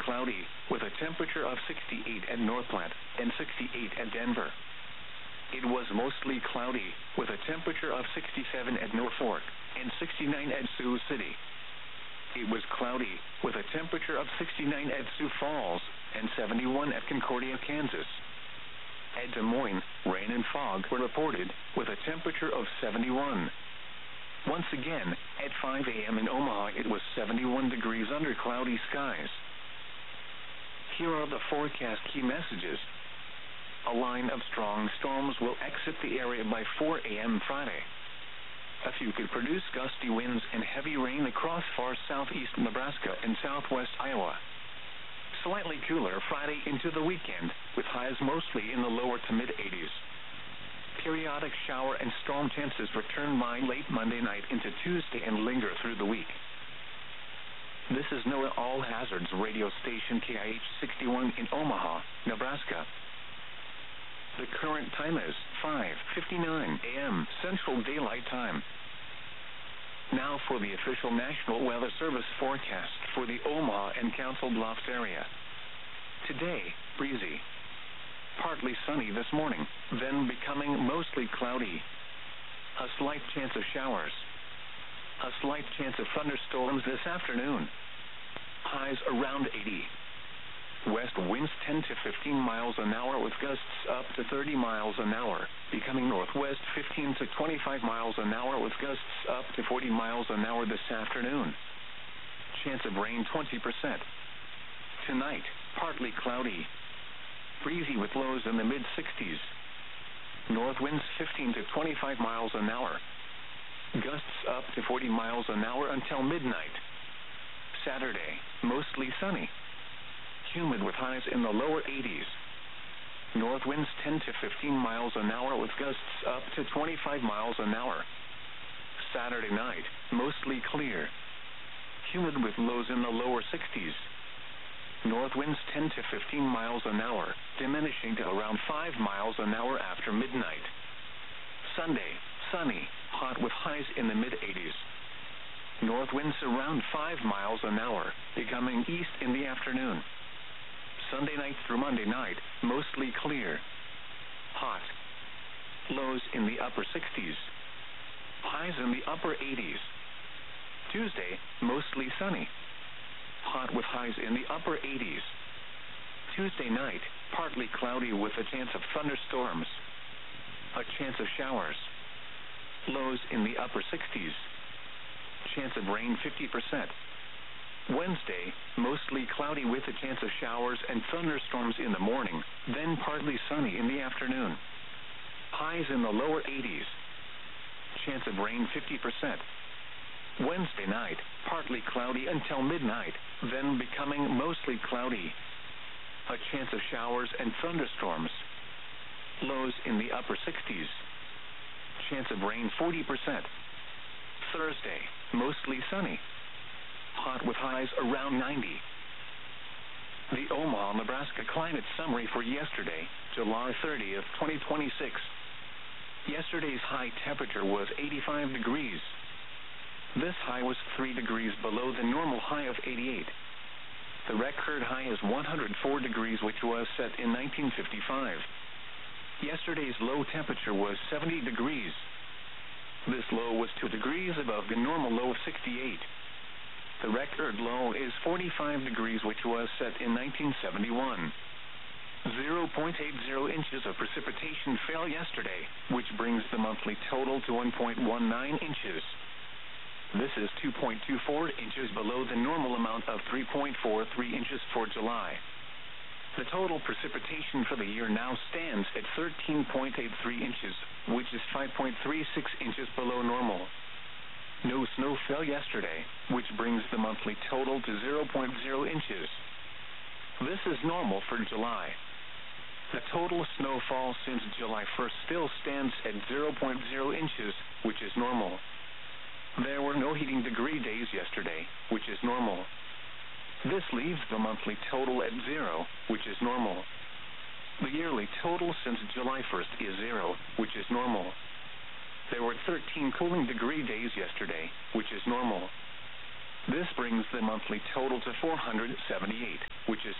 cloudy, with a temperature of 68 at North Platte and 68 at Denver. It was mostly cloudy, with a temperature of 67 at Norfolk and 69 at Sioux City. It was cloudy, with a temperature of 69 at Sioux Falls and 71 at Concordia, Kansas. At Des Moines, rain and fog were reported, with a temperature of 71. Once again, at 5 a.m. in Omaha it was 71 degrees under cloudy skies. Here are the forecast key messages. A line of strong storms will exit the area by 4 a.m. Friday. A few could produce gusty winds and heavy rain across far southeast Nebraska and southwest Iowa. Slightly cooler Friday into the weekend, with highs mostly in the lower to mid-80s. Periodic shower and storm chances return by late Monday night into Tuesday and linger through the week. This is NOAA All Hazards radio station KIH 61 in Omaha, Nebraska. The current time is 5:59 a.m. Central Daylight Time. Now for the official National Weather Service forecast for the Omaha and Council Bluffs area. Today, breezy. Partly sunny this morning, then becoming mostly cloudy. A slight chance of showers. A slight chance of thunderstorms this afternoon. Highs around 80. West winds 10 to 15 miles an hour with gusts up to 30 miles an hour, becoming northwest 15 to 25 miles an hour with gusts up to 40 miles an hour this afternoon. Chance of rain 20%. Tonight, partly cloudy. Breezy with lows in the mid-60s. North winds 15 to 25 miles an hour. Gusts up to 40 miles an hour until midnight. Saturday, mostly sunny. Humid with highs in the lower 80s. North winds 10 to 15 miles an hour with gusts up to 25 miles an hour. Saturday night, mostly clear. Humid with lows in the lower 60s. North winds 10 to 15 miles an hour, diminishing to around 5 miles an hour after midnight. Sunday, sunny, hot with highs in the mid-80s. North winds around 5 miles an hour, becoming east in the afternoon. Sunday night through Monday night, mostly clear. Hot. Lows in the upper 60s. Highs in the upper 80s. Tuesday, mostly sunny. Hot with highs in the upper 80s. Tuesday night, partly cloudy with a chance of thunderstorms. A chance of showers. Lows in the upper 60s. Chance of rain 50%. Wednesday, mostly cloudy with a chance of showers and thunderstorms in the morning, then partly sunny in the afternoon. Highs in the lower 80s. Chance of rain 50%. Wednesday night, partly cloudy until midnight, then becoming mostly cloudy. A chance of showers and thunderstorms. Lows in the upper 60s. Chance of rain 40%. Thursday, mostly sunny. Hot with highs around 90. The Omaha, Nebraska climate summary for yesterday, July 30th, 2026. Yesterday's high temperature was 85 degrees. This high was 3 degrees below the normal high of 88. The record high is 104 degrees, which was set in 1955. Yesterday's low temperature was 70 degrees. This low was 2 degrees above the normal low of 68. The record low is 45 degrees, which was set in 1971. 0.80 inches of precipitation fell yesterday, which brings the monthly total to 1.19 inches. This is 2.24 inches below the normal amount of 3.43 inches for July. The total precipitation for the year now stands at 13.83 inches, which is 5.36 inches below normal. No snow fell yesterday, which brings the monthly total to 0.0 inches. This is normal for July. The total snowfall since July 1st still stands at 0.0 inches, which is normal. There were no heating degree days yesterday, which is normal. This leaves the monthly total at 0, which is normal. The yearly total since July 1st is 0, which is normal. There were 13 cooling degree days yesterday, which is normal. This brings the monthly total to 478, which is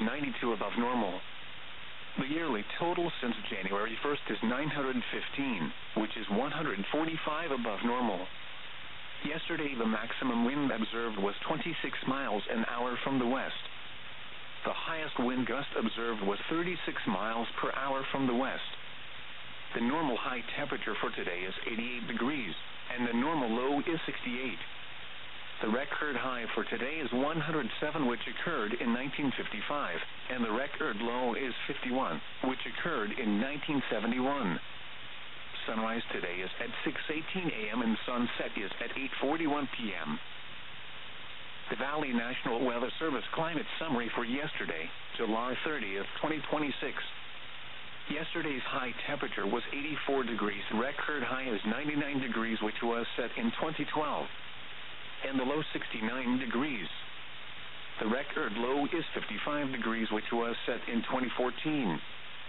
92 above normal. The yearly total since January 1st is 915, which is 145 above normal. Yesterday, the maximum wind observed was 26 miles an hour from the west. The highest wind gust observed was 36 miles per hour from the west. The normal high temperature for today is 88 degrees, and the normal low is 68. The record high for today is 107, which occurred in 1955, and the record low is 51, which occurred in 1971. Sunrise today is at 6:18 a.m. and sunset is at 8:41 p.m. The Valley National Weather Service climate summary for yesterday, July 30th, 2026. Yesterday's high temperature was 84 degrees. Record high is 99 degrees, which was set in 2012. And the low 69 degrees. The record low is 55 degrees, which was set in 2014.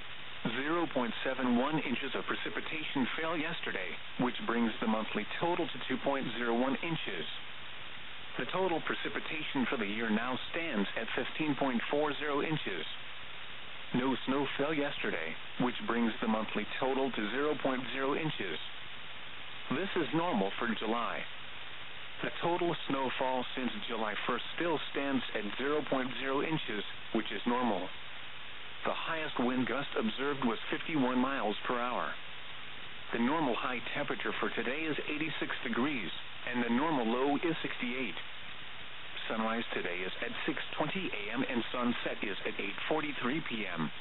0.71 inches of precipitation fell yesterday, which brings the monthly total to 2.01 inches. The total precipitation for the year now stands at 15.40 inches. No snow fell yesterday, which brings the monthly total to 0.0 inches. This is normal for July. The total snowfall since July 1st still stands at 0.0 inches, which is normal. The highest wind gust observed was 51 miles per hour. The normal high temperature for today is 86 degrees, and the normal low is 68. Sunrise today is at 6:20 a.m. and sunset is at 8:43 p.m.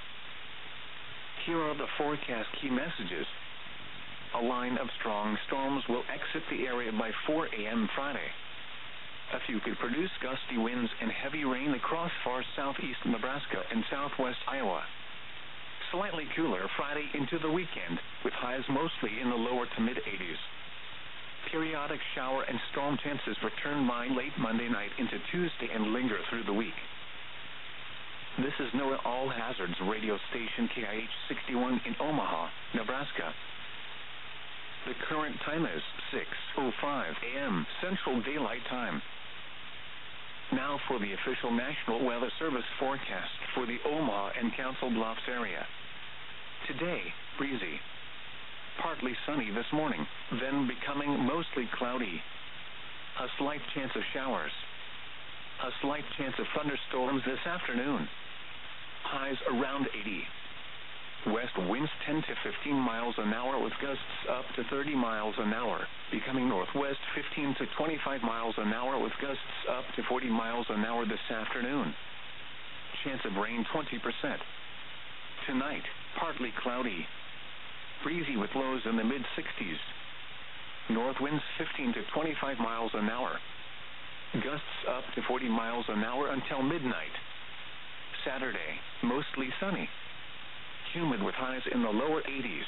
Here are the forecast key messages. A line of strong storms will exit the area by 4 a.m. Friday. A few could produce gusty winds and heavy rain across far southeast Nebraska and southwest Iowa. Slightly cooler Friday into the weekend, with highs mostly in the lower to mid-80s. Periodic shower and storm chances return by late Monday night into Tuesday and linger through the week. This is NOAA All Hazards radio station KIH 61 in Omaha, Nebraska. The current time is 6:05 a.m. Central Daylight Time. Now for the official National Weather Service forecast for the Omaha and Council Bluffs area. Today, breezy. Partly sunny this morning, then becoming mostly cloudy. A slight chance of showers. A slight chance of thunderstorms this afternoon. Highs around 80. West winds 10 to 15 miles an hour with gusts up to 30 miles an hour, becoming northwest 15 to 25 miles an hour with gusts up to 40 miles an hour this afternoon. Chance of rain 20%. Tonight, partly cloudy. Breezy with lows in the mid-60s. North winds 15 to 25 miles an hour. Gusts up to 40 miles an hour until midnight. Saturday, mostly sunny. Humid with highs in the lower 80s.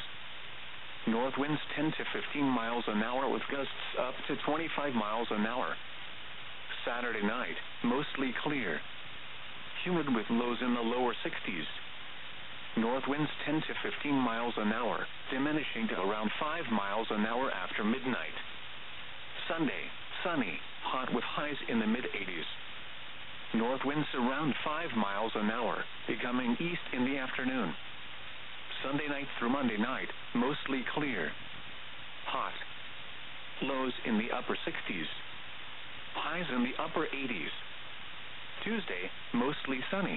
North winds 10 to 15 miles an hour with gusts up to 25 miles an hour. Saturday night, mostly clear. Humid with lows in the lower 60s. North winds 10 to 15 miles an hour, diminishing to around 5 miles an hour after midnight. Sunday, sunny, hot with highs in the mid-80s. North winds around 5 miles an hour, becoming east in the afternoon. Sunday night through Monday night, mostly clear. Hot. Lows in the upper 60s. Highs in the upper 80s. Tuesday, mostly sunny.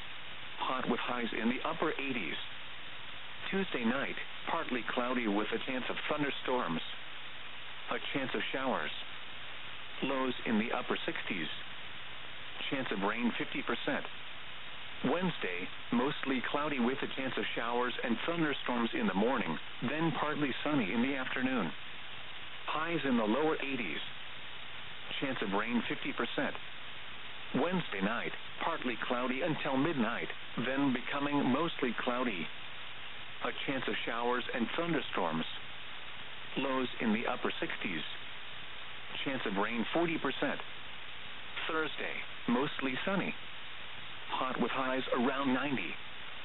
Hot with highs in the upper 80s. Tuesday night, partly cloudy with a chance of thunderstorms. A chance of showers. Lows in the upper 60s. Chance of rain 50%. Wednesday, mostly cloudy with a chance of showers and thunderstorms in the morning, then partly sunny in the afternoon. Highs in the lower 80s. Chance of rain 50%. Wednesday night, partly cloudy until midnight, then becoming mostly cloudy. A chance of showers and thunderstorms. Lows in the upper 60s. Chance of rain 40%. Thursday, mostly sunny. Hot with highs around 90.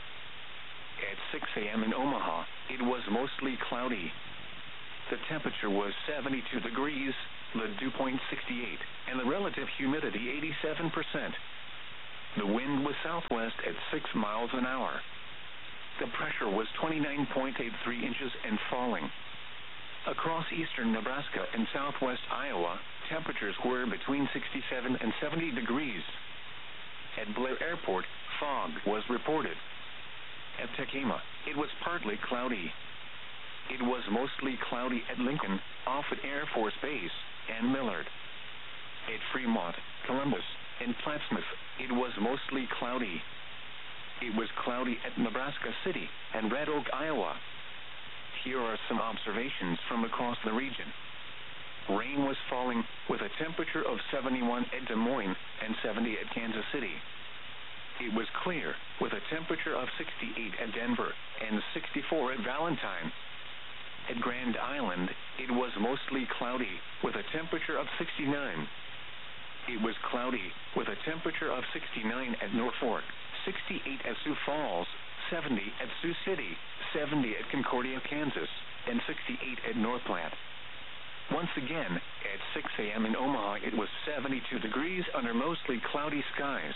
At 6 a.m. in Omaha, it was mostly cloudy. The temperature was 72 degrees, the dew point 68, and the relative humidity 87%. The wind was southwest at 6 miles an hour. The pressure was 29.83 inches and falling. Across eastern Nebraska and southwest Iowa, temperatures were between 67 and 70 degrees. At Blair Airport, fog was reported. At Tekema, it was partly cloudy. It was mostly cloudy at Lincoln, Offutt Air Force Base, and Millard. At Fremont, Columbus, and Plattsmouth, it was mostly cloudy. It was cloudy at Nebraska City and Red Oak, Iowa. Here are some observations from across the region. Rain was falling, with a temperature of 71 at Des Moines and 70 at Kansas City. It was clear, with a temperature of 68 at Denver and 64 at Valentine. At Grand Island, it was mostly cloudy, with a temperature of 69. It was cloudy, with a temperature of 69 at Norfolk, 68 at Sioux Falls, 70 at Sioux City, 70 at Concordia, Kansas, and 68 at North Platte. Once again, at 6 a.m. in Omaha, it was 72 degrees under mostly cloudy skies.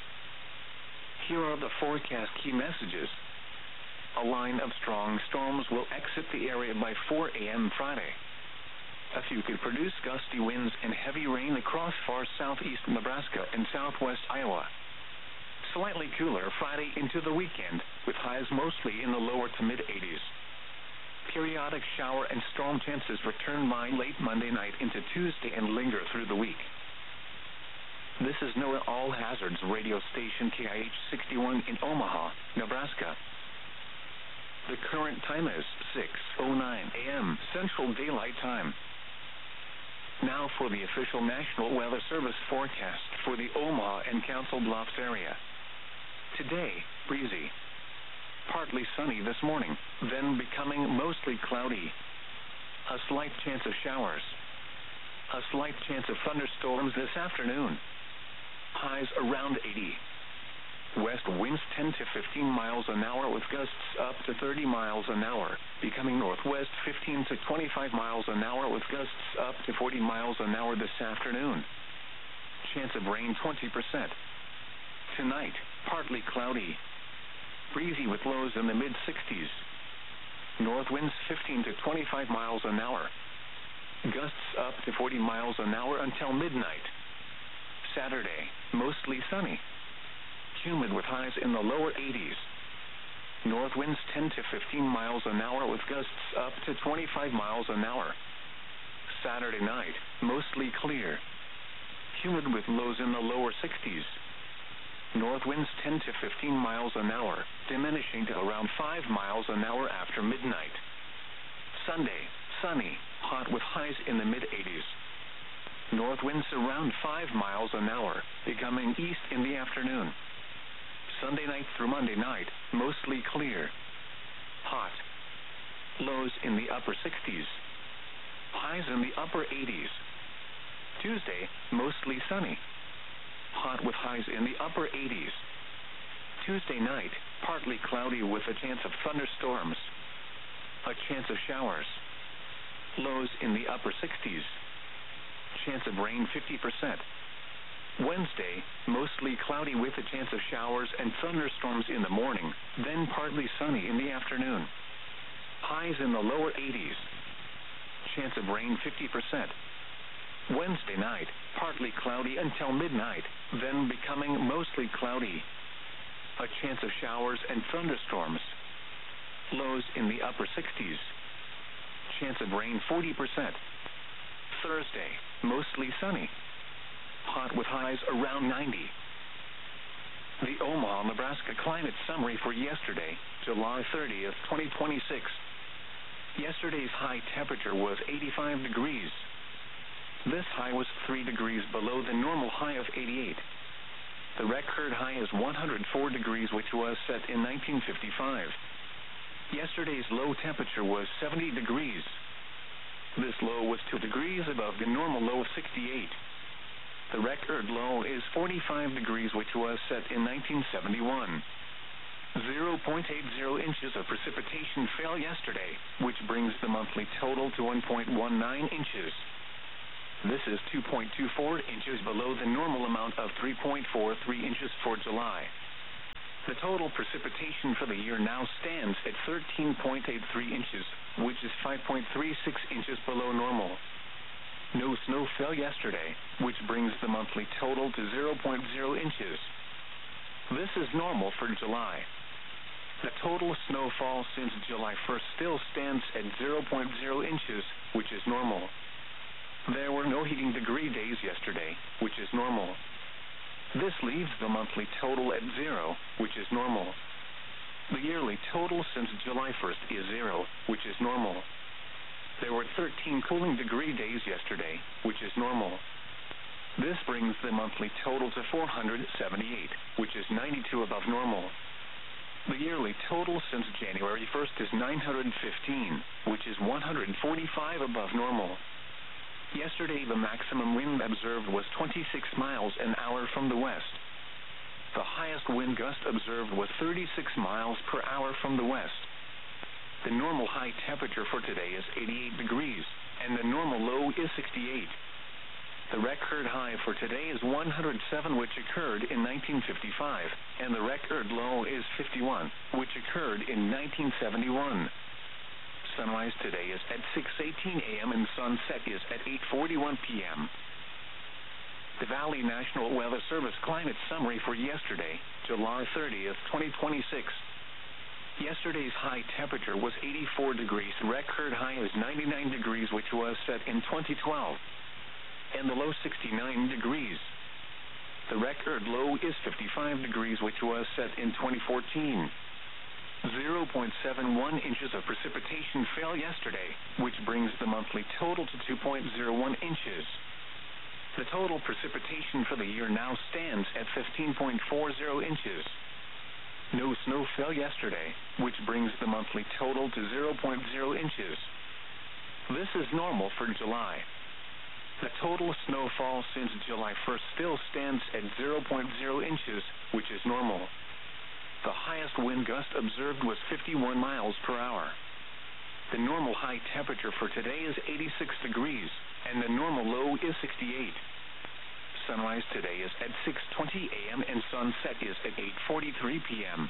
Here are the forecast key messages. A line of strong storms will exit the area by 4 a.m. Friday. A few could produce gusty winds and heavy rain across far southeast Nebraska and southwest Iowa. Slightly cooler Friday into the weekend, with highs mostly in the lower to mid-80s. Periodic shower and storm chances return by late Monday night into Tuesday and linger through the week. This is NOAA All Hazards radio station KIH 61 in Omaha, Nebraska. The current time is 6:09 a.m. Central Daylight Time. Now for the official National Weather Service forecast for the Omaha and Council Bluffs area. Today, breezy. Partly sunny this morning, then becoming mostly cloudy. A slight chance of showers. A slight chance of thunderstorms this afternoon. Highs around 80. West winds 10 to 15 miles an hour with gusts up to 30 miles an hour, becoming northwest 15 to 25 miles an hour with gusts up to 40 miles an hour this afternoon. Chance of rain 20%. Tonight, partly cloudy. Breezy with lows in the mid-60s. North winds 15 to 25 miles an hour. Gusts up to 40 miles an hour until midnight. Saturday, mostly sunny. Humid with highs in the lower 80s. North winds 10 to 15 miles an hour with gusts up to 25 miles an hour. Saturday night, mostly clear. Humid with lows in the lower 60s. North winds 10 to 15 miles an hour, diminishing to around 5 miles an hour after midnight. Sunday, sunny, hot with highs in the mid-80s. North winds around 5 miles an hour, becoming east in the afternoon. Sunday night through Monday night, mostly clear. Hot. Lows in the upper 60s. Highs in the upper 80s. Tuesday, mostly sunny. Hot with highs in the upper 80s. Tuesday night, partly cloudy with a chance of thunderstorms. A chance of showers. Lows in the upper 60s. Chance of rain 50%. Wednesday, mostly cloudy with a chance of showers and thunderstorms in the morning, then partly sunny in the afternoon. Highs in the lower 80s. Chance of rain 50%. Wednesday night, partly cloudy until midnight, then becoming mostly cloudy. A chance of showers and thunderstorms. Lows in the upper 60s. Chance of rain 40%. Thursday, mostly sunny. Hot with highs around 90. The Omaha, Nebraska climate summary for yesterday, July 30th, 2026. Yesterday's high temperature was 85 degrees. This high was 3 degrees below the normal high of 88. The record high is 104 degrees, which was set in 1955. Yesterday's low temperature was 70 degrees. This low was 2 degrees above the normal low of 68. The record low is 45 degrees, which was set in 1971. 0.80 inches of precipitation fell yesterday, which brings the monthly total to 1.19 inches. This is 2.24 inches below the normal amount of 3.43 inches for July. The total precipitation for the year now stands at 13.83 inches, which is 5.36 inches below normal. No snow fell yesterday, which brings the monthly total to 0.0 inches. This is normal for July. The total snowfall since July 1st still stands at 0.0 inches, which is normal. There were no heating degree days yesterday, which is normal. This leaves the monthly total at 0, which is normal. The yearly total since July 1st is 0, which is normal. There were 13 cooling degree days yesterday, which is normal. This brings the monthly total to 478, which is 92 above normal. The yearly total since January 1st is 915, which is 145 above normal. Yesterday, the maximum wind observed was 26 miles an hour from the west. The highest wind gust observed was 36 miles per hour from the west. The normal high temperature for today is 88 degrees, and the normal low is 68. The record high for today is 107, which occurred in 1955, and the record low is 51, which occurred in 1971. Sunrise today is at 6:18 a.m. and sunset is at 8:41 p.m. The Valley National Weather Service climate summary for yesterday, July 30th, 2026. Yesterday's high temperature was 84 degrees. The record high is 99 degrees, which was set in 2012, and the low 69 degrees. The record low is 55 degrees, which was set in 2014. 0.71 inches of precipitation fell yesterday, which brings the monthly total to 2.01 inches. The total precipitation for the year now stands at 15.40 inches. No snow fell yesterday, which brings the monthly total to 0.0 inches. This is normal for July. The total snowfall since July 1st still stands at 0.0 inches, which is normal. The highest wind gust observed was 51 miles per hour. The normal high temperature for today is 86 degrees, and the normal low is 68. Sunrise today is at 6:20 a.m. and sunset is at 8:43 p.m.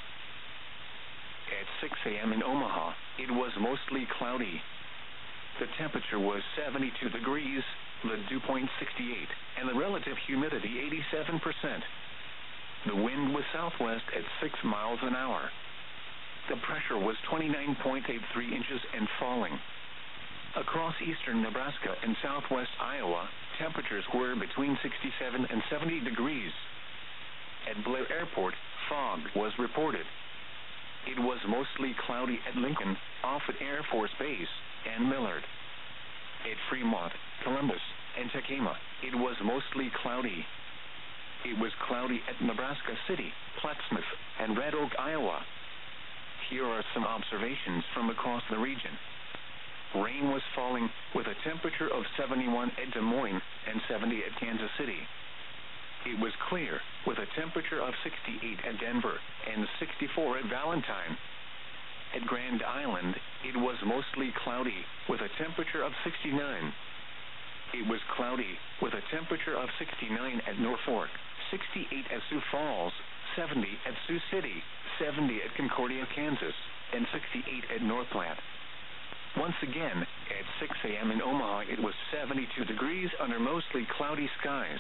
At 6 a.m. in Omaha, it was mostly cloudy. The temperature was 72 degrees, the dew point 68, and the relative humidity 87%. The wind was southwest at 6 miles an hour. The pressure was 29.83 inches and falling. Across eastern Nebraska and southwest Iowa, temperatures were between 67 and 70 degrees. At Blair Airport, fog was reported. It was mostly cloudy at Lincoln, Offutt Air Force Base, and Millard. At Fremont, Columbus, and Tacoma, it was mostly cloudy. It was cloudy at Nebraska City, Plattsmouth, and Red Oak, Iowa. Here are some observations from across the region. Rain was falling, with a temperature of 71 at Des Moines and 70 at Kansas City. It was clear, with a temperature of 68 at Denver and 64 at Valentine. At Grand Island, it was mostly cloudy, with a temperature of 69. It was cloudy, with a temperature of 69 at Norfolk, 68 at Sioux Falls, 70 at Sioux City, 70 at Concordia, Kansas, and 68 at North Platte. Once again, at 6 a.m. in Omaha, it was 72 degrees under mostly cloudy skies.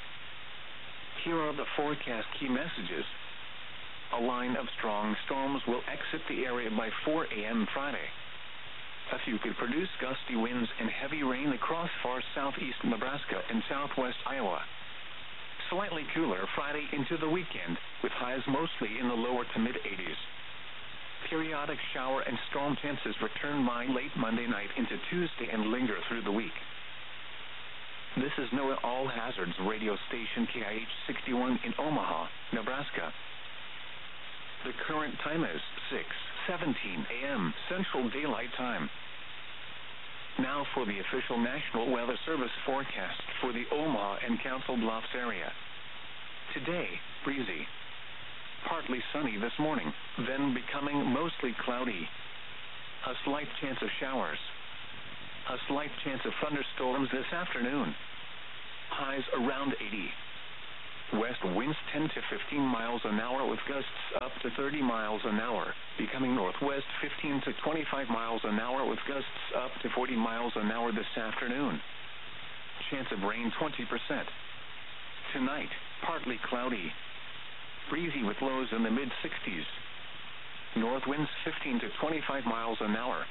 Here are the forecast key messages. A line of strong storms will exit the area by 4 a.m. Friday. A few could produce gusty winds and heavy rain across far southeast Nebraska and southwest Iowa. Slightly cooler Friday into the weekend, with highs mostly in the lower to mid-80s. Periodic shower and storm chances return by late Monday night into Tuesday and linger through the week. This is NOAA All Hazards radio station KIH 61 in Omaha, Nebraska. The current time is 6:17 a.m. Central Daylight Time. Now for the official National Weather Service forecast for the Omaha and Council Bluffs area. Today, breezy. Partly sunny this morning, then becoming mostly cloudy. A slight chance of showers. A slight chance of thunderstorms this afternoon. Highs around 80. West winds 10 to 15 miles an hour with gusts up to 30 miles an hour, becoming northwest 15 to 25 miles an hour with gusts up to 40 miles an hour this afternoon. Chance of rain 20%. Tonight, partly cloudy. Breezy with lows in the mid-60s. North winds 15 to 25 miles an hour.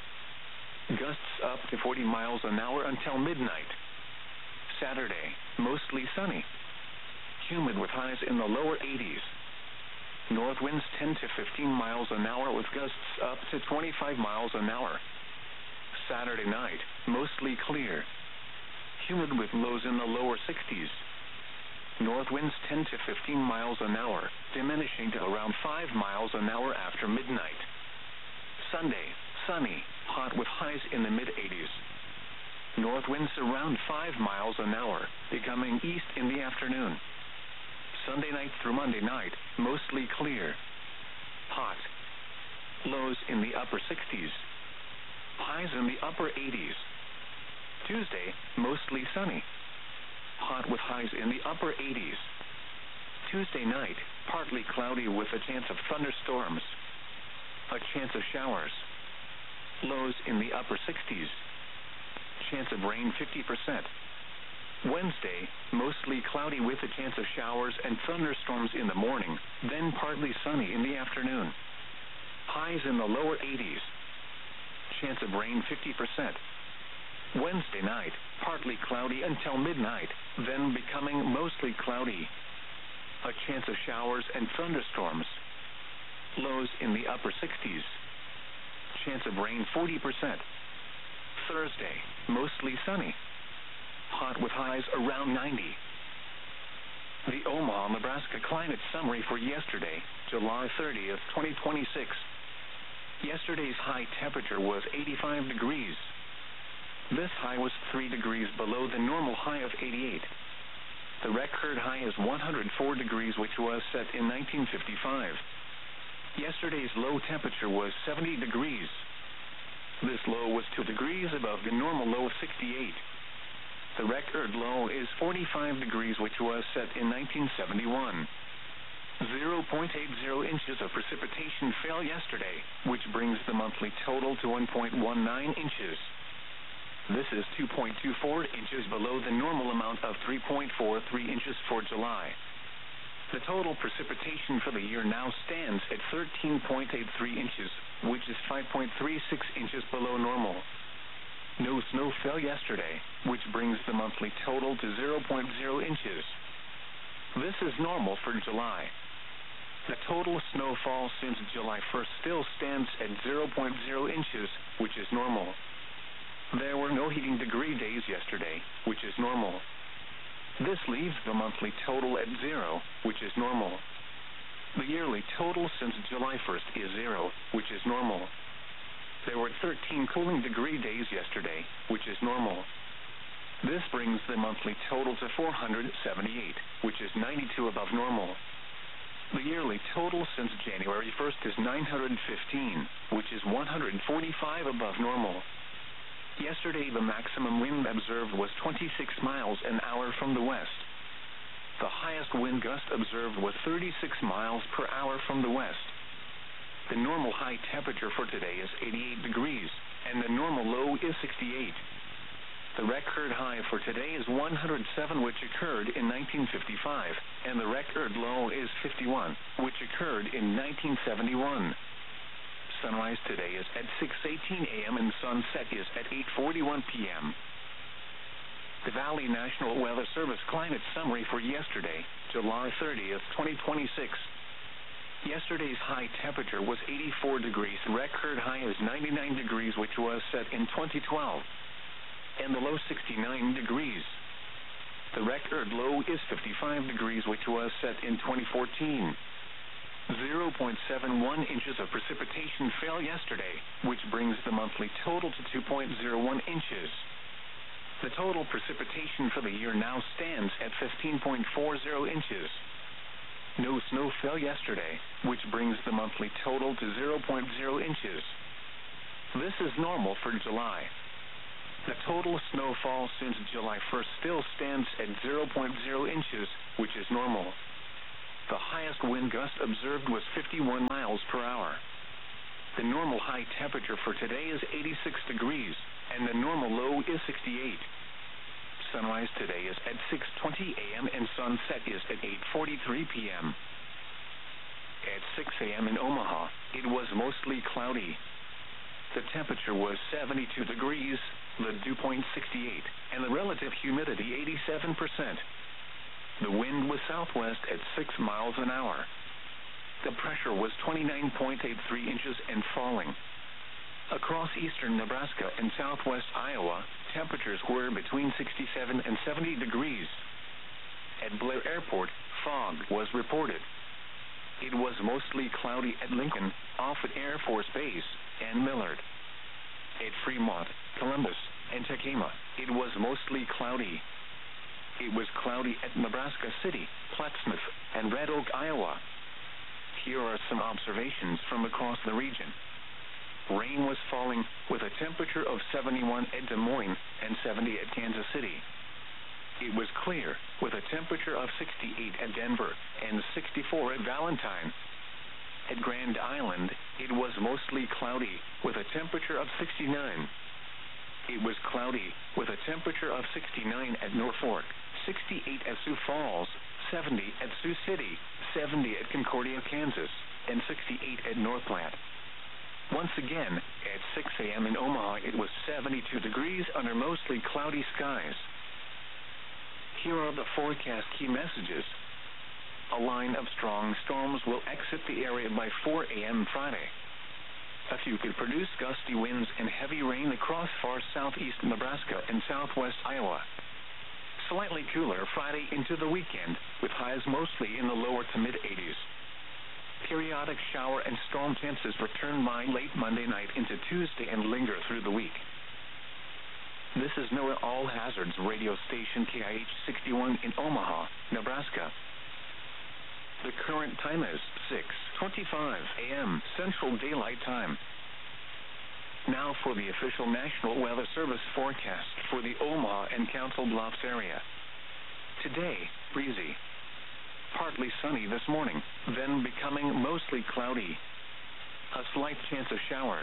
Gusts up to 40 miles an hour until midnight. Saturday, mostly sunny. Humid with highs in the lower 80s. North winds 10 to 15 miles an hour with gusts up to 25 miles an hour. Saturday night, mostly clear. Humid with lows in the lower 60s. North winds 10 to 15 miles an hour, diminishing to around 5 miles an hour after midnight. Sunday, sunny, hot with highs in the mid-80s. North winds around 5 miles an hour, becoming east in the afternoon. Sunday night through Monday night, mostly clear. Hot. Lows in the upper 60s. Highs in the upper 80s. Tuesday, mostly sunny. Hot with highs in the upper 80s. Tuesday night, partly cloudy with a chance of thunderstorms. A chance of showers. Lows in the upper 60s. Chance of rain 50%. Wednesday, mostly cloudy with a chance of showers and thunderstorms in the morning, then partly sunny in the afternoon. Highs in the lower 80s. Chance of rain 50%. Wednesday night, partly cloudy until midnight, then becoming mostly cloudy. A chance of showers and thunderstorms. Lows in the upper 60s. Chance of rain 40%. Thursday, mostly sunny. Hot with highs around 90. The Omaha, Nebraska climate summary for yesterday, July 30th, 2026. Yesterday's high temperature was 85 degrees. This high was 3 degrees below the normal high of 88. The record high is 104 degrees, which was set in 1955. Yesterday's low temperature was 70 degrees. This low was 2 degrees above the normal low of 68. The record low is 45 degrees, which was set in 1971. 0.80 inches of precipitation fell yesterday, which brings the monthly total to 1.19 inches. This is 2.24 inches below the normal amount of 3.43 inches for July. The total precipitation for the year now stands at 13.83 inches, which is 5.36 inches below normal. No snow fell yesterday, which brings the monthly total to 0.0 inches. This is normal for July. The total snowfall since July 1st still stands at 0.0 inches, which is normal. There were no heating degree days yesterday, which is normal. This leaves the monthly total at 0, which is normal. The yearly total since July 1st is 0, which is normal. There were 13 cooling degree days yesterday, which is normal. This brings the monthly total to 478, which is 92 above normal. The yearly total since January 1st is 915, which is 145 above normal. Yesterday, the maximum wind observed was 26 miles an hour from the west. The highest wind gust observed was 36 miles per hour from the west. The normal high temperature for today is 88 degrees, and the normal low is 68. The record high for today is 107, which occurred in 1955, and the record low is 51, which occurred in 1971. Sunrise today is at 6:18 a.m. and sunset is at 8:41 p.m. The Valley National Weather Service climate summary for yesterday, July 30th, 2026. Yesterday's high temperature was 84 degrees. The record high is 99 degrees, which was set in 2012. And the low 69 degrees. The record low is 55 degrees, which was set in 2014. 0.71 inches of precipitation fell yesterday, which brings the monthly total to 2.01 inches. The total precipitation for the year now stands at 15.40 inches. No snow fell yesterday, which brings the monthly total to 0.0 inches. This is normal for July. The total snowfall since July 1st still stands at 0.0 inches, which is normal. The highest wind gust observed was 51 miles per hour. The normal high temperature for today is 86 degrees, and the normal low is 68. Sunrise today is at 6:20 a.m. and sunset is at 8:43 p.m. At 6 a.m. in Omaha, it was mostly cloudy. The temperature was 72 degrees, the dew point 68, and the relative humidity 87%. The wind was southwest at 6 miles an hour. The pressure was 29.83 inches and falling. Across eastern Nebraska and southwest Iowa, temperatures were between 67 and 70 degrees. At Blair Airport, fog was reported. It was mostly cloudy at Lincoln, Offutt Air Force Base, and Millard. At Fremont, Columbus, and Tacoma, it was mostly cloudy. It was cloudy at Nebraska City, Plattsmouth, and Red Oak, Iowa. Here are some observations from across the region. Rain was falling, with a temperature of 71 at Des Moines and 70 at Kansas City. It was clear, with a temperature of 68 at Denver and 64 at Valentine. At Grand Island, it was mostly cloudy, with a temperature of 69. It was cloudy, with a temperature of 69 at Norfolk, 68 at Sioux Falls, 70 at Sioux City, 70 at Concordia, Kansas, and 68 at North Platte. Once again, at 6 a.m. in Omaha, it was 72 degrees under mostly cloudy skies. Here are the forecast key messages. A line of strong storms will exit the area by 4 a.m. Friday. A few could produce gusty winds and heavy rain across far southeast Nebraska and southwest Iowa. Slightly cooler Friday into the weekend, with highs mostly in the lower to mid-80s. Periodic shower and storm chances return by late Monday night into Tuesday and linger through the week. This is NOAA All Hazards radio station KIH 61 in Omaha, Nebraska. The current time is 6:25 a.m. Central Daylight Time. Now for the official National Weather Service forecast for the Omaha and Council Bluffs area. Today, breezy. Partly sunny this morning, then becoming mostly cloudy. A slight chance of showers.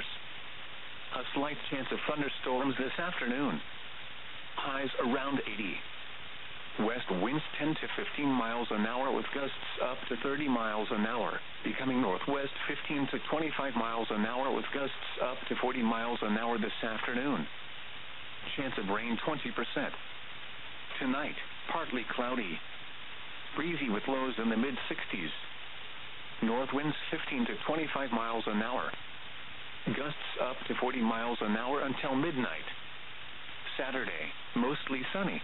A slight chance of thunderstorms this afternoon. Highs around 80. West winds 10 to 15 miles an hour with gusts up to 30 miles an hour, becoming northwest 15 to 25 miles an hour with gusts up to 40 miles an hour this afternoon. Chance of rain 20%. Tonight, partly cloudy. Breezy with lows in the mid-60s. North winds 15 to 25 miles an hour. Gusts up to 40 miles an hour until midnight. Saturday, mostly sunny.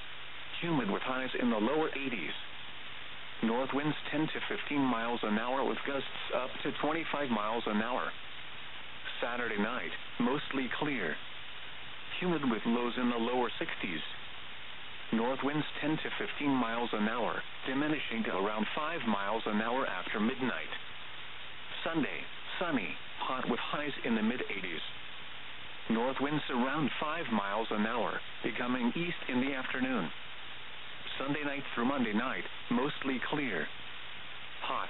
Humid with highs in the lower 80s. North winds 10 to 15 miles an hour with gusts up to 25 miles an hour. Saturday night, mostly clear. Humid with lows in the lower 60s. North winds 10 to 15 miles an hour, diminishing to around 5 miles an hour after midnight. Sunday, sunny, hot with highs in the mid-80s. North winds around 5 miles an hour, becoming east in the afternoon. Sunday night through Monday night, mostly clear. Hot.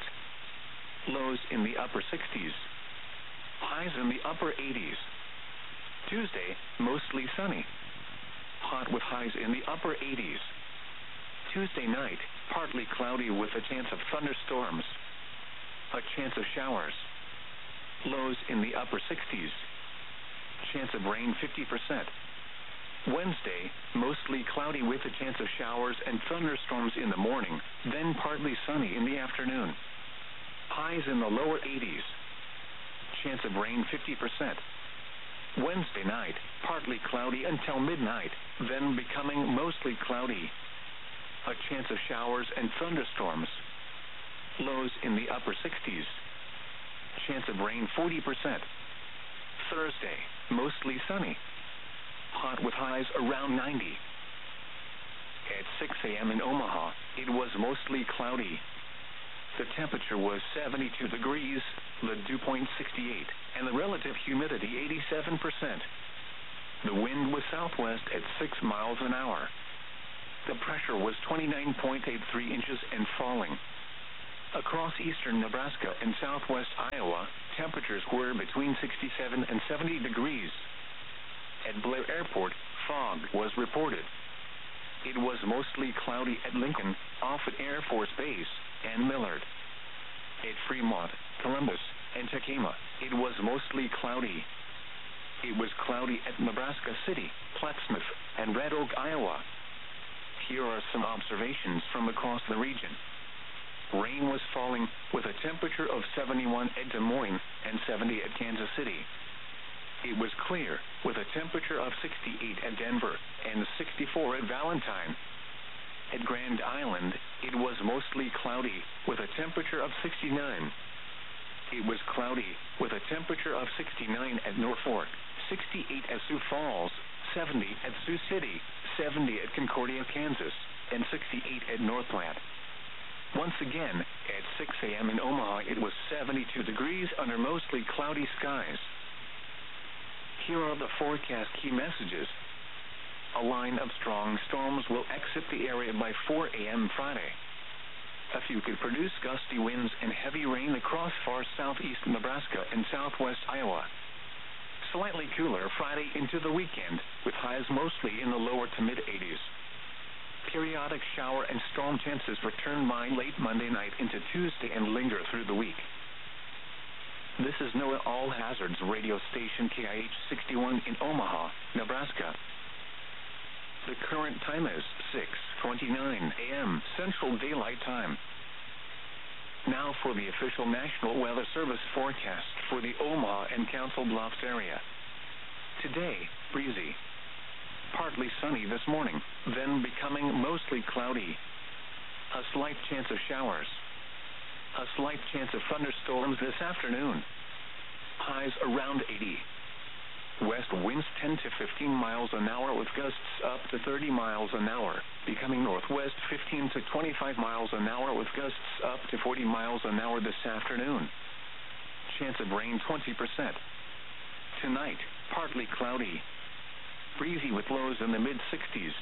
Lows in the upper 60s. Highs in the upper 80s. Tuesday, mostly sunny. Hot with highs in the upper 80s. Tuesday night, partly cloudy with a chance of thunderstorms. A chance of showers. Lows in the upper 60s. Chance of rain 50%. Wednesday, mostly cloudy with a chance of showers and thunderstorms in the morning, then partly sunny in the afternoon. Highs in the lower 80s. Chance of rain 50%. Wednesday night, partly cloudy until midnight, then becoming mostly cloudy. A chance of showers and thunderstorms. Lows in the upper 60s. Chance of rain 40%. Thursday, mostly sunny. Hot with highs around 90. At 6 a.m. in Omaha, it was mostly cloudy. The temperature was 72 degrees, the dew point 68, and the relative humidity 87%. The wind wind was southwest at 6 miles an hour. The pressure was 29.83 inches and falling. Across eastern Nebraska and southwest Iowa, temperatures were between 67 and 70 degrees. At Blair Airport, fog was reported. It was mostly cloudy at Lincoln, Offutt Air Force Base, and Millard. At Fremont, Columbus, and Tekamah, it was mostly cloudy. It was cloudy at Nebraska City, Plattsmouth, and Red Oak, Iowa. Here are some observations from across the region. Rain was falling, with a temperature of 71 at Des Moines and 70 at Kansas City. It was clear, with a temperature of 68 at Denver and 64 at Valentine. At Grand Island, it was mostly cloudy, with a temperature of 69. It was cloudy, with a temperature of 69 at Norfolk, 68 at Sioux Falls, 70 at Sioux City, 70 at Concordia, Kansas, and 68 at North Platte. Once again, at 6 a.m. in Omaha, it was 72 degrees under mostly cloudy skies. Here are the forecast key messages. A line of strong storms will exit the area by 4 a.m. Friday. A few could produce gusty winds and heavy rain across far southeast Nebraska and southwest Iowa. Slightly cooler Friday into the weekend, with highs mostly in the lower to mid-80s. Periodic shower and storm chances return by late Monday night into Tuesday and linger through the week. This is NOAA All Hazards radio station KIH 61 in Omaha, Nebraska. The current time is 6:29 a.m. Central Daylight Time. Now for the official National Weather Service forecast for the Omaha and Council Bluffs area. Today, breezy. Partly sunny this morning, then becoming mostly cloudy. A slight chance of showers. A slight chance of thunderstorms this afternoon. Highs around 80. West winds 10 to 15 miles an hour with gusts up to 30 miles an hour, becoming northwest 15 to 25 miles an hour with gusts up to 40 miles an hour this afternoon. Chance of rain 20%. Tonight, partly cloudy. Breezy with lows in the mid-60s.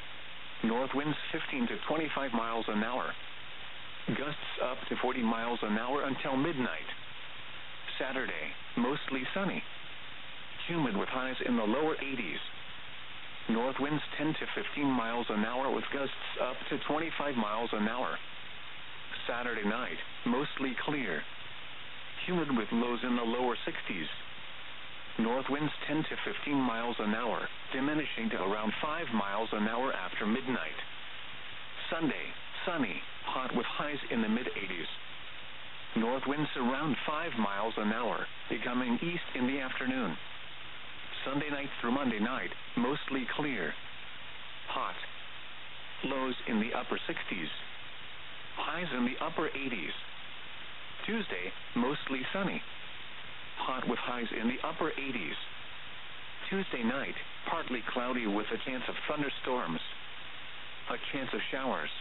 North winds 15 to 25 miles an hour. Gusts up to 40 miles an hour until midnight. Saturday, mostly sunny. Humid with highs in the lower 80s. North winds 10 to 15 miles an hour with gusts up to 25 miles an hour. Saturday night, mostly clear. Humid with lows in the lower 60s. North winds 10 to 15 miles an hour, diminishing to around 5 miles an hour after midnight. Sunday, sunny, hot with highs in the mid-80s. North winds around 5 miles an hour, becoming east in the afternoon. Sunday night through Monday night, mostly clear. Hot. Lows in the upper 60s. Highs in the upper 80s. Tuesday, mostly sunny. Hot with highs in the upper 80s. Tuesday night, partly cloudy with a chance of thunderstorms. A chance of showers.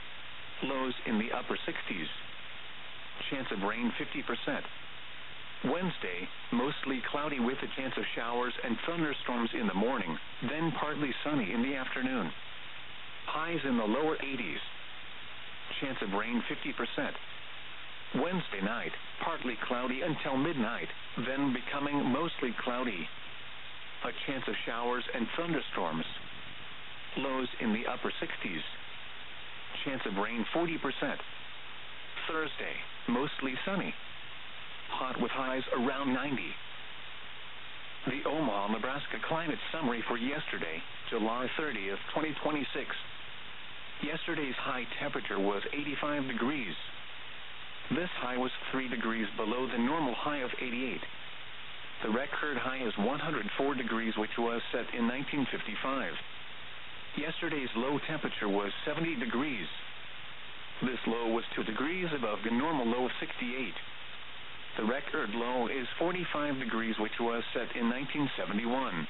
Lows in the upper 60s. Chance of rain 50%. Wednesday, mostly cloudy with a chance of showers and thunderstorms in the morning, then partly sunny in the afternoon. Highs in the lower 80s. Chance of rain 50%. Wednesday night, partly cloudy until midnight, then becoming mostly cloudy. A chance of showers and thunderstorms. Lows in the upper 60s. Chance of rain 40%. Thursday, mostly sunny. Hot with highs around 90. The Omaha, Nebraska climate summary for yesterday, July 30th, 2026. Yesterday's high temperature was 85 degrees. This high was 3 degrees below the normal high of 88. The record high is 104 degrees, which was set in 1955. Yesterday's low temperature was 70 degrees. This low was 2 degrees above the normal low of 68. The record low is 45 degrees, which was set in 1971.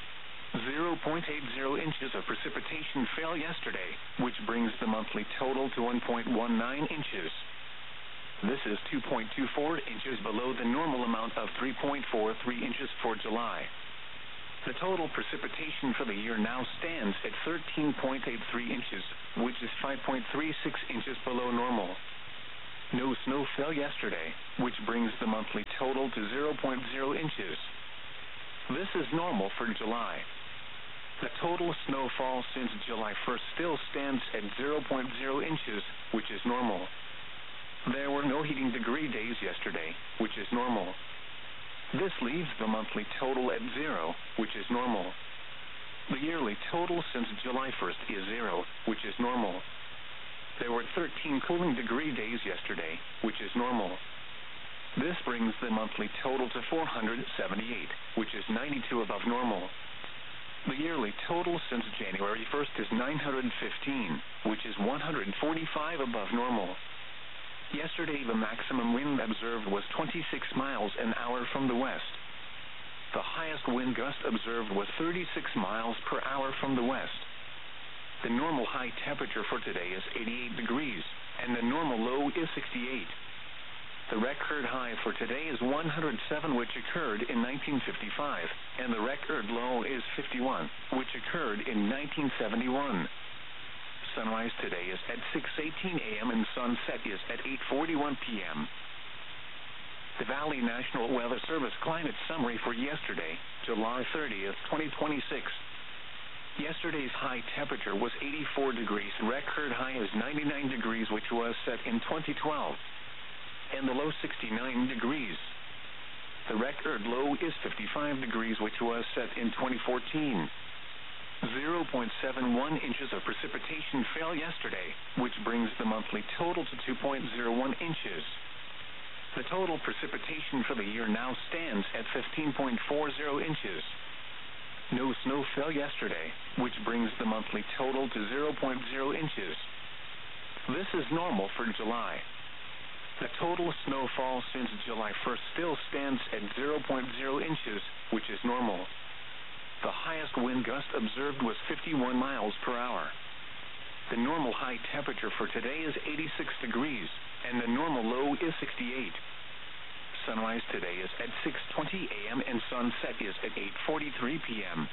0.80 inches of precipitation fell yesterday, which brings the monthly total to 1.19 inches. This is 2.24 inches below the normal amount of 3.43 inches for July. The total precipitation for the year now stands at 13.83 inches, which is 5.36 inches below normal. No snow fell yesterday, which brings the monthly total to 0.0 inches. This is normal for July. The total snowfall since July 1st still stands at 0.0 inches, which is normal. There were no heating degree days yesterday, which is normal. This leaves the monthly total at 0, which is normal. The yearly total since July 1st is 0, which is normal. There were 13 cooling degree days yesterday, which is normal. This brings the monthly total to 478, which is 92 above normal. The yearly total since January 1st is 915, which is 145 above normal. Yesterday the maximum wind observed was 26 miles an hour from the west. The highest wind gust observed was 36 miles per hour from the west. The normal high temperature for today is 88 degrees, and the normal low is 68. The record high for today is 107, which occurred in 1955, and the record low is 51, which occurred in 1971. Sunrise today is at 6:18 a.m. and sunset is at 8:41 p.m. The Valley National Weather Service climate summary for yesterday, July 30th, 2026. Yesterday's high temperature was 84 degrees. Record high is 99 degrees, which was set in 2012. And the low 69 degrees. The record low is 55 degrees, which was set in 2014. 0.71 inches of precipitation fell yesterday, which brings the monthly total to 2.01 inches. The total precipitation for the year now stands at 15.40 inches. No snow fell yesterday, which brings the monthly total to 0.0 inches. This is normal for July. The total snowfall since July 1st still stands at 0.0 inches, which is normal. The highest wind gust observed was 51 miles per hour. The normal high temperature for today is 86 degrees, and the normal low is 68. Sunrise today is at 6:20 a.m. and sunset is at 8:43 p.m.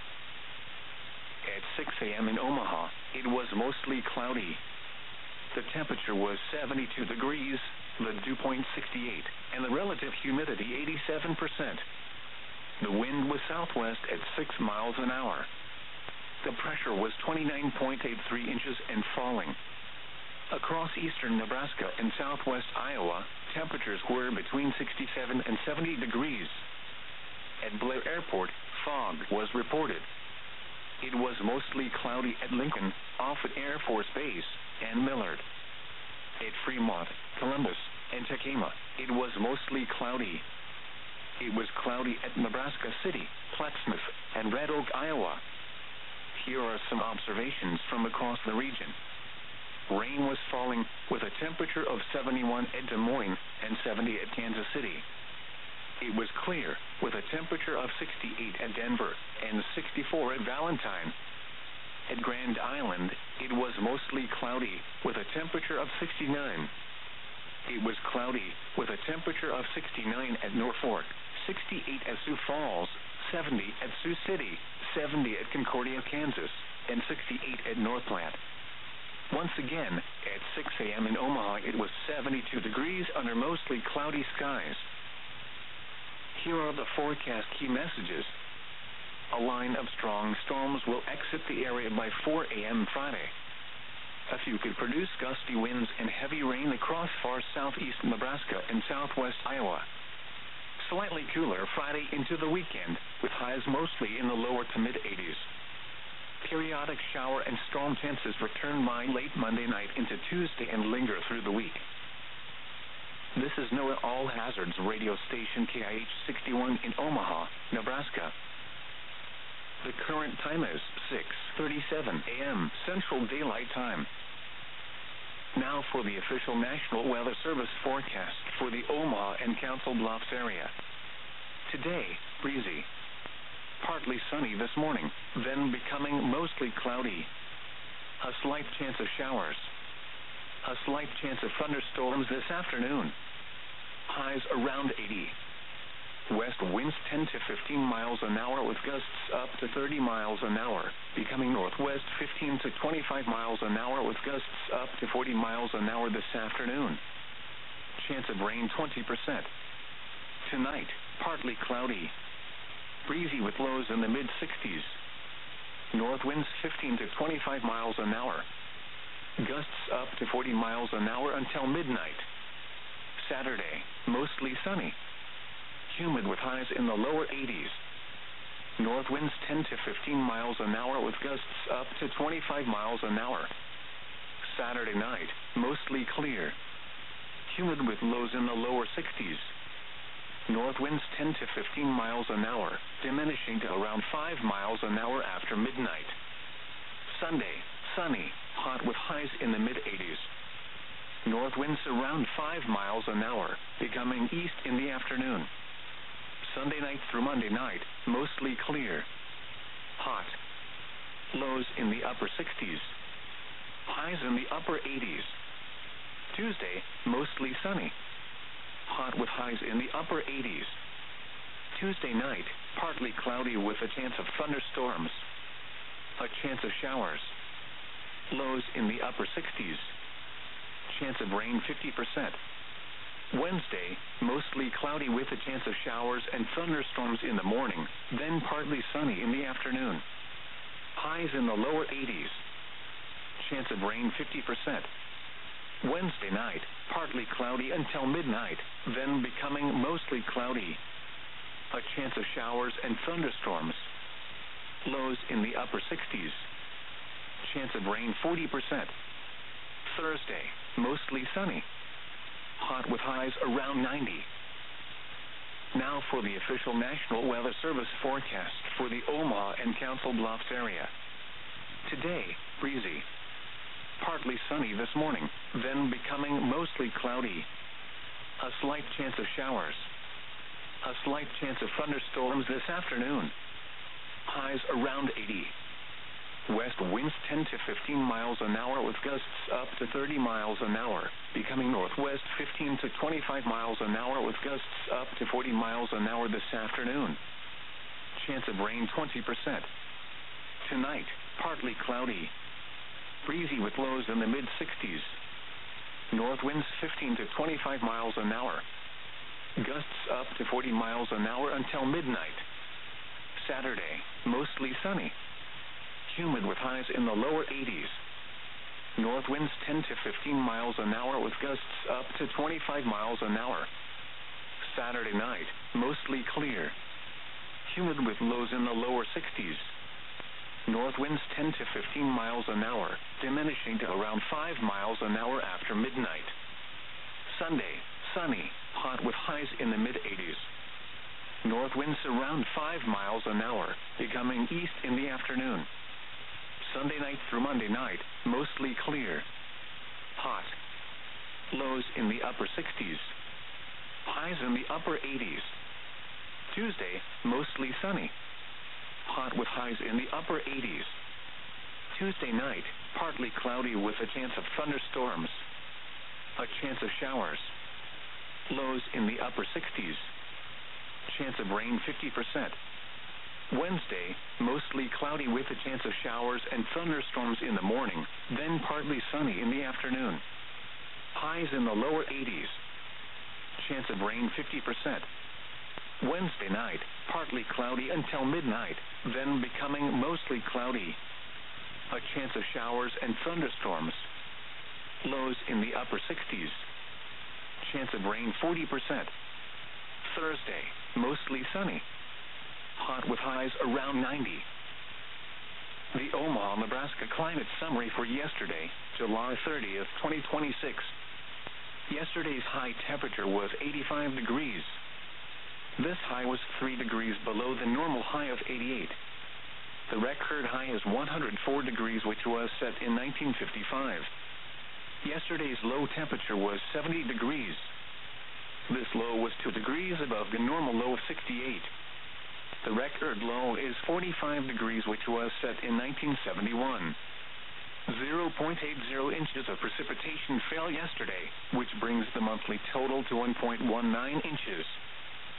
At 6 a.m. in Omaha, it was mostly cloudy. The temperature was 72 degrees, the dew point 68, and the relative humidity 87%. The wind was southwest at 6 miles an hour. The pressure was 29.83 inches and falling. Across eastern Nebraska and southwest Iowa, temperatures were between 67 and 70 degrees. At Blair Airport, fog was reported. It was mostly cloudy at Lincoln, Offutt Air Force Base, and Millard. At Fremont, Columbus, and Tacoma, it was mostly cloudy. It was cloudy at Nebraska City, Plattsmouth, and Red Oak, Iowa. Here are some observations from across the region. Rain was falling, with a temperature of 71 at Des Moines and 70 at Kansas City. It was clear, with a temperature of 68 at Denver and 64 at Valentine. At Grand Island, it was mostly cloudy, with a temperature of 69. It was cloudy, with a temperature of 69 at Norfolk, 68 at Sioux Falls, 70 at Sioux City, 70 at Concordia, Kansas, and 68 at North Platte. Once again, at 6 a.m. in Omaha, it was 72 degrees under mostly cloudy skies. Here are the forecast key messages. A line of strong storms will exit the area by 4 a.m. Friday. A few could produce gusty winds and heavy rain across far southeast Nebraska and southwest Iowa. Slightly cooler Friday into the weekend, with highs mostly in the lower to mid-80s. Periodic shower and storm chances return by late Monday night into Tuesday and linger through the week. This is NOAA All Hazards radio station KIH 61 in Omaha, Nebraska. The current time is 6:37 a.m. Central Daylight Time. Now for the official National Weather Service forecast for the Omaha and Council Bluffs area. Today, breezy. Partly sunny this morning, then becoming mostly cloudy. A slight chance of showers. A slight chance of thunderstorms this afternoon. Highs around 80. West winds 10 to 15 miles an hour with gusts up to 30 miles an hour, becoming northwest 15 to 25 miles an hour with gusts up to 40 miles an hour this afternoon. Chance of rain 20%. Tonight, partly cloudy. Breezy with lows in the mid-60s. North winds 15 to 25 miles an hour. Gusts up to 40 miles an hour until midnight. Saturday, mostly sunny. Humid with highs in the lower 80s. North winds 10 to 15 miles an hour with gusts up to 25 miles an hour. Saturday night, mostly clear. Humid with lows in the lower 60s. North winds 10 to 15 miles an hour, diminishing to around 5 miles an hour after midnight. Sunday, sunny, hot with highs in the mid-80s. North winds around 5 miles an hour, becoming east in the afternoon. Sunday night through Monday night, mostly clear. Hot. Lows in the upper 60s. Highs in the upper 80s. Tuesday, mostly sunny. Hot with highs in the upper 80s. Tuesday night, partly cloudy with a chance of thunderstorms. A chance of showers. Lows in the upper 60s. Chance of rain 50%. Wednesday, mostly cloudy with a chance of showers and thunderstorms in the morning, then partly sunny in the afternoon. Highs in the lower 80s. Chance of rain 50%. Wednesday night, partly cloudy until midnight, then becoming mostly cloudy. A chance of showers and thunderstorms. Lows in the upper 60s. Chance of rain 40%. Thursday, mostly sunny. Hot with highs around 90. Now for the official National Weather Service forecast for the Omaha and Council Bluffs area. Today, breezy. Partly sunny this morning, then becoming mostly cloudy. A slight chance of showers. A slight chance of thunderstorms this afternoon. Highs around 80. West winds 10 to 15 miles an hour with gusts up to 30 miles an hour, becoming northwest 15 to 25 miles an hour with gusts up to 40 miles an hour this afternoon. Chance of rain 20%. Tonight, partly cloudy. Breezy with lows in the mid-60s. North winds 15 to 25 miles an hour. Gusts up to 40 miles an hour until midnight. Saturday, mostly sunny. Humid with highs in the lower 80s. North winds 10 to 15 miles an hour with gusts up to 25 miles an hour. Saturday night, mostly clear. Humid with lows in the lower 60s. North winds 10 to 15 miles an hour, diminishing to around 5 miles an hour after midnight. Sunday, sunny, hot with highs in the mid-80s. North winds around 5 miles an hour, becoming east in the afternoon. Sunday night through Monday night, mostly clear. Hot. Lows in the upper 60s. Highs in the upper 80s. Tuesday, mostly sunny. Hot with highs in the upper 80s. Tuesday night, partly cloudy with a chance of thunderstorms. A chance of showers. Lows in the upper 60s. Chance of rain 50%. Wednesday, mostly cloudy with a chance of showers and thunderstorms in the morning, then partly sunny in the afternoon. Highs in the lower 80s. Chance of rain 50%. Wednesday night, partly cloudy until midnight, then becoming mostly cloudy. A chance of showers and thunderstorms. Lows in the upper 60s. Chance of rain 40%. Thursday, mostly sunny. Hot with highs around 90. The Omaha, Nebraska climate summary for yesterday, July 30th, 2026. Yesterday's high temperature was 85 degrees. This high was 3 degrees below the normal high of 88. The record high is 104 degrees, which was set in 1955. Yesterday's low temperature was 70 degrees. This low was 2 degrees above the normal low of 68. The record low is 45 degrees, which was set in 1971. 0.80 inches of precipitation fell yesterday, which brings the monthly total to 1.19 inches.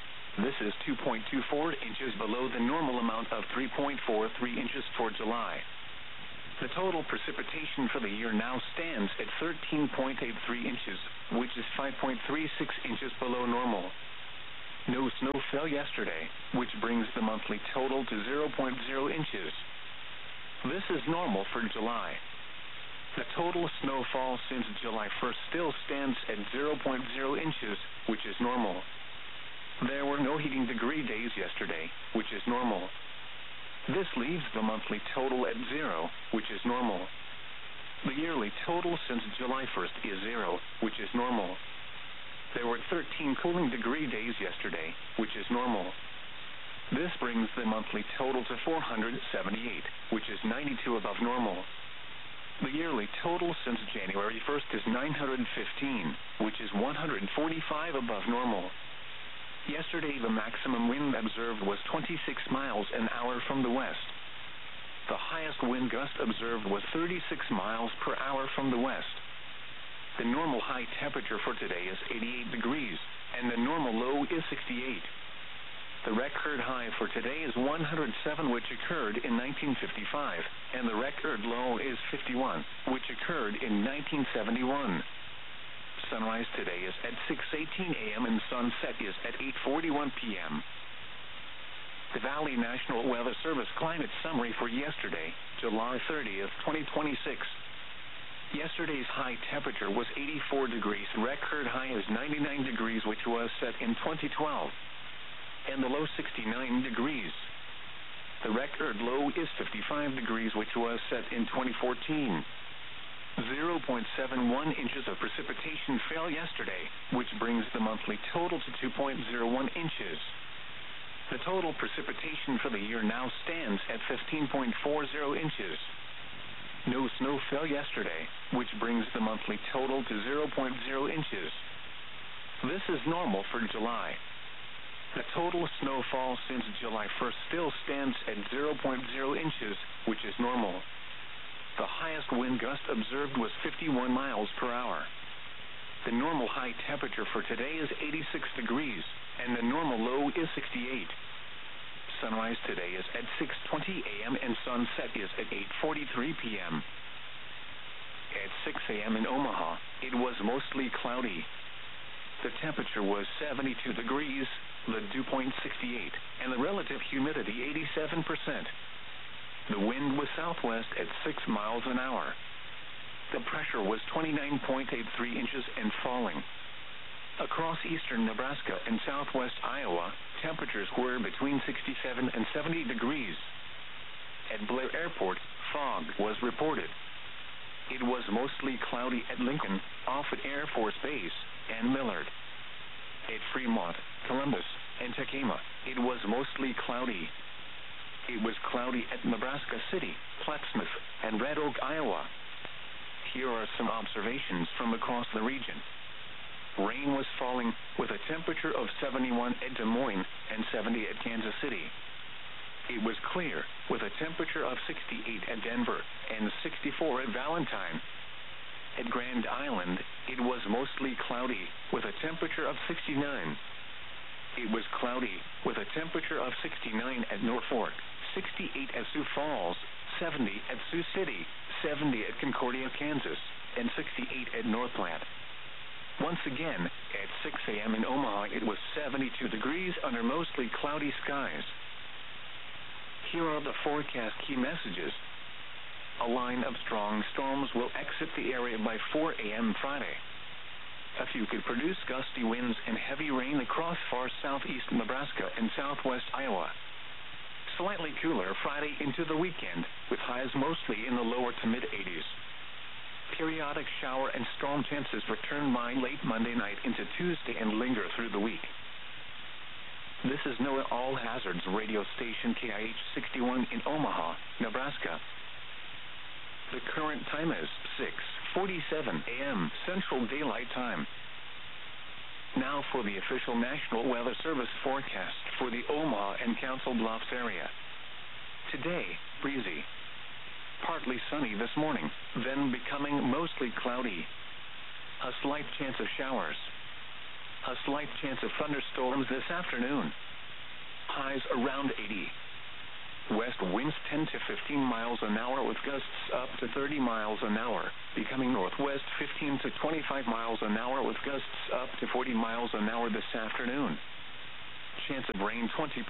This is 2.24 inches below the normal amount of 3.43 inches for July. The total precipitation for the year now stands at 13.83 inches, which is 5.36 inches below normal. No snow fell yesterday, which brings the monthly total to 0.0 inches. This is normal for July. The total snowfall since July 1st still stands at 0.0 inches, which is normal. There were no heating degree days yesterday, which is normal. This leaves the monthly total at 0, which is normal. The yearly total since July 1st is 0, which is normal. There were 13 cooling degree days yesterday, which is normal. This brings the monthly total to 478, which is 92 above normal. The yearly total since January 1st is 915, which is 145 above normal. Yesterday the maximum wind observed was 26 miles an hour from the west. The highest wind gust observed was 36 miles per hour from the west. The normal high temperature for today is 88 degrees, and the normal low is 68. The record high for today is 107, which occurred in 1955, and the record low is 51, which occurred in 1971. Sunrise today is at 6:18 a.m. and sunset is at 8:41 p.m. The Valley National Weather Service climate summary for yesterday, July 30th, 2026. Yesterday's high temperature was 84 degrees. Record high is 99 degrees, which was set in 2012. And the low 69 degrees. The record low is 55 degrees, which was set in 2014. 0.71 inches of precipitation fell yesterday, which brings the monthly total to 2.01 inches. The total precipitation for the year now stands at 15.40 inches. No snow fell yesterday, which brings the monthly total to 0.0 inches. This is normal for July. The total snowfall since July 1st still stands at 0.0 inches, which is normal. The highest wind gust observed was 51 miles per hour. The normal high temperature for today is 86 degrees, and the normal low is 68. Sunrise today is at 6:20 a.m. and sunset is at 8:43 p.m. At 6 a.m. in Omaha, it was mostly cloudy. The temperature was 72 degrees, the dew point 68, and the relative humidity 87%. The wind was southwest at 6 miles an hour. The pressure was 29.83 inches and falling. Across eastern Nebraska and southwest Iowa, temperatures were between 67 and 70 degrees. At Blair Airport, fog was reported. It was mostly cloudy at Lincoln, Offutt Air Force Base, and Millard. At Fremont, Columbus, and Tacoma, it was mostly cloudy. It was cloudy at Nebraska City, Plattsmouth, and Red Oak, Iowa. Here are some observations from across the region. Rain was falling, with a temperature of 71 at Des Moines and 70 at Kansas City. It was clear, with a temperature of 68 at Denver and 64 at Valentine. At Grand Island, it was mostly cloudy, with a temperature of 69. It was cloudy, with a temperature of 69 at Norfolk, 68 at Sioux Falls, 70 at Sioux City, 70 at Concordia, Kansas, and 68 at North Platte. Once again, at 6 a.m. in Omaha, it was 72 degrees under mostly cloudy skies. Here are the forecast key messages. A line of strong storms will exit the area by 4 a.m. Friday. A few could produce gusty winds and heavy rain across far southeast Nebraska and southwest Iowa. Slightly cooler Friday into the weekend, with highs mostly in the lower to mid-80s. Periodic shower and storm chances return by late Monday night into Tuesday and linger through the week. This is NOAA All Hazards radio station KIH 61 in Omaha, Nebraska. The current time is 6:47 a.m. Central Daylight Time. Now for the official National Weather Service forecast for the Omaha and Council Bluffs area. Today, breezy. Partly sunny this morning, then becoming mostly cloudy. A slight chance of showers. A slight chance of thunderstorms this afternoon. Highs around 80. West winds 10 to 15 miles an hour with gusts up to 30 miles an hour, becoming northwest 15 to 25 miles an hour with gusts up to 40 miles an hour this afternoon. Chance of rain 20%.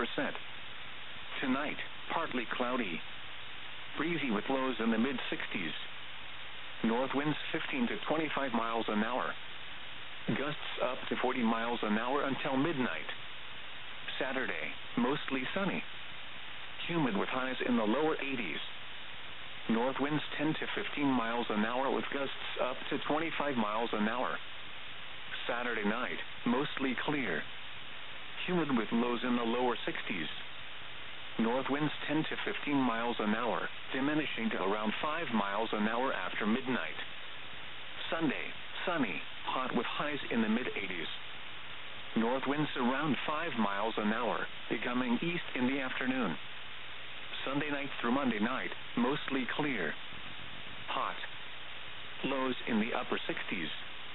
Tonight, partly cloudy. Breezy with lows in the mid-60s. North winds 15 to 25 miles an hour. Gusts up to 40 miles an hour until midnight. Saturday, mostly sunny. Humid with highs in the lower 80s. North winds 10 to 15 miles an hour with gusts up to 25 miles an hour. Saturday night, mostly clear. Humid with lows in the lower 60s. North winds 10 to 15 miles an hour, diminishing to around 5 miles an hour after midnight. Sunday, sunny, hot with highs in the mid-80s. North winds around 5 miles an hour, becoming east in the afternoon. Sunday night through Monday night, mostly clear. Hot. Lows in the upper 60s.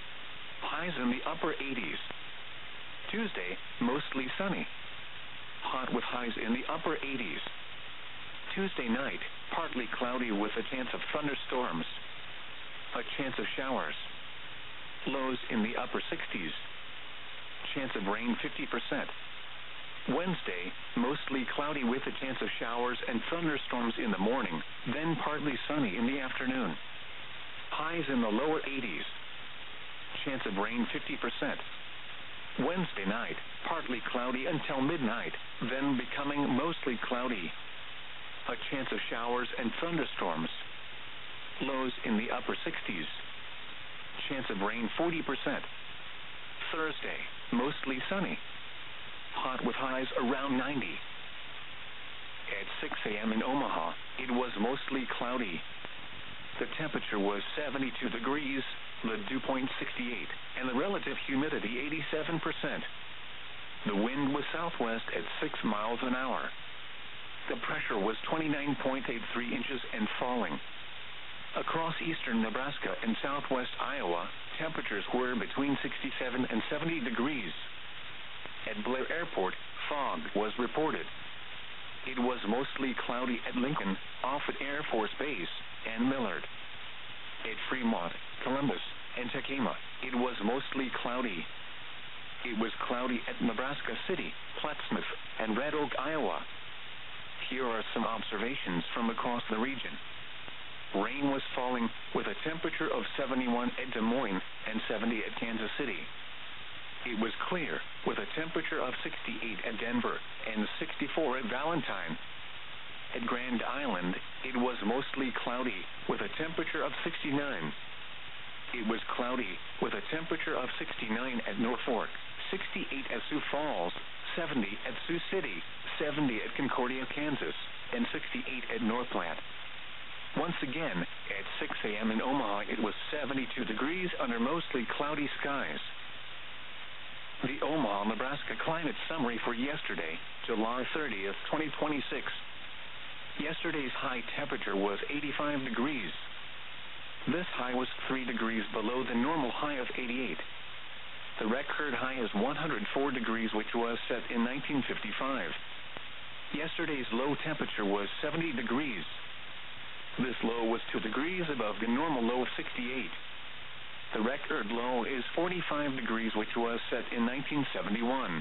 Highs in the upper 80s. Tuesday, mostly sunny. Hot with highs in the upper 80s. Tuesday night, partly cloudy with a chance of thunderstorms. A chance of showers. Lows in the upper 60s. Chance of rain 50%. Wednesday, mostly cloudy with a chance of showers and thunderstorms in the morning, then partly sunny in the afternoon. Highs in the lower 80s. Chance of rain 50%. Wednesday night, partly cloudy until midnight, then becoming mostly cloudy. A chance of showers and thunderstorms. Lows in the upper 60s. Chance of rain 40%. Thursday, mostly sunny. Hot with highs around 90. At 6 a.m. in Omaha, it was mostly cloudy. The temperature was 72 degrees, the dew point 68, and the relative humidity 87%. The wind was southwest at 6 miles an hour. The pressure was 29.83 inches and falling. Across eastern Nebraska and southwest Iowa, temperatures were between 67 and 70 degrees. At Blair Airport, fog was reported. It was mostly cloudy at Lincoln, Offutt Air Force Base, and Millard. At Fremont, Columbus, and Tacoma, it was mostly cloudy. It was cloudy at Nebraska City, Plattsmouth, and Red Oak, Iowa. Here are some observations from across the region. Rain was falling with a temperature of 71 at Des Moines and 70 at Kansas City. It was clear with a temperature of 68 at Denver and 64 at Valentine. At Grand Island, it was mostly cloudy with a temperature of 69. It was cloudy with a temperature of 69 at Norfolk, 68 at Sioux Falls, 70 at Sioux City, 70 at Concordia, Kansas, and 68 at North Platte. Once again, at 6 a.m. in Omaha, it was 72 degrees under mostly cloudy skies. The Omaha, Nebraska climate summary for yesterday, July 30th, 2026. Yesterday's high temperature was 85 degrees. This high was 3 degrees below the normal high of 88. The record high is 104 degrees, which was set in 1955. Yesterday's low temperature was 70 degrees. This low was 2 degrees above the normal low of 68. The record low is 45 degrees, which was set in 1971.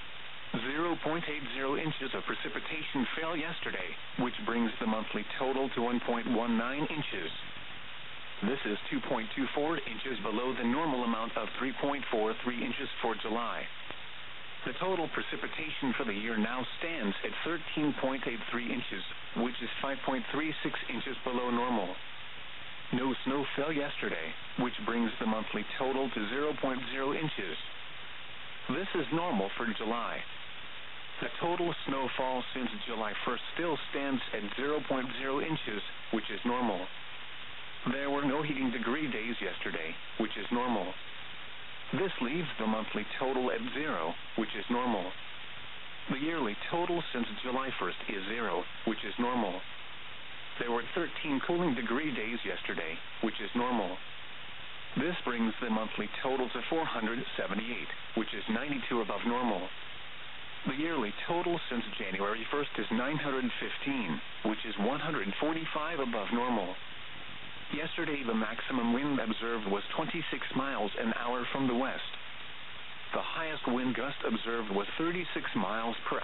0.80 inches of precipitation fell yesterday, which brings the monthly total to 1.19 inches. This is 2.24 inches below the normal amount of 3.43 inches for July. The total precipitation for the year now stands at 13.83 inches, which is 5.36 inches below normal. No snow fell yesterday, which brings the monthly total to 0.0 inches. This is normal for July. The total snowfall since July 1st still stands at 0.0 inches, which is normal. There were no heating degree days yesterday, which is normal. This leaves the monthly total at 0, which is normal. The yearly total since July 1st is 0, which is normal. There were 13 cooling degree days yesterday, which is normal. This brings the monthly total to 478, which is 92 above normal. The yearly total since January 1st is 915, which is 145 above normal. Yesterday, the maximum wind observed was 26 miles an hour from the west. The highest wind gust observed was 36 miles per